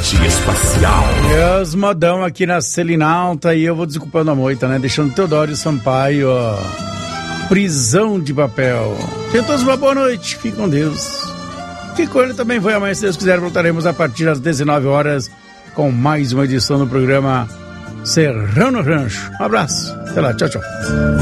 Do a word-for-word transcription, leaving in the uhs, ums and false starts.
Noite Espacial. E os modão aqui na Selinalta e eu vou desculpando a moita, né? Deixando Teodoro Sampaio, ó. Prisão de papel. Tenham todos uma boa noite. Fique com Deus. Fique com ele também. Foi amanhã, se Deus quiser. Voltaremos a partir das dezenove horas com mais uma edição do programa Serrano Rancho. Um abraço. Até lá. Tchau, tchau.